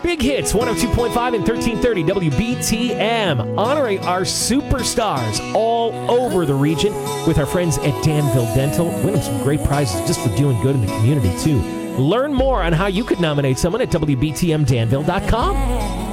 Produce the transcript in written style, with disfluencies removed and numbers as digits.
Big Hits, 102.5 and 1330 WBTM, honoring our superstars all over the region with our friends at Danville Dental, winning some great prizes just for doing good in the community, too. Learn more on how you could nominate someone at WBTMDanville.com.